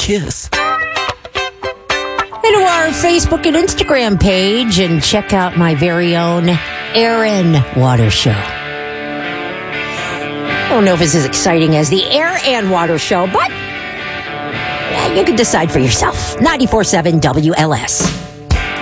kiss. Into our Facebook and Instagram page and check out my very own Aaron Water Show. I don't know if it's as exciting as the Air and Water Show, but you can decide for yourself. 94.7 WLS.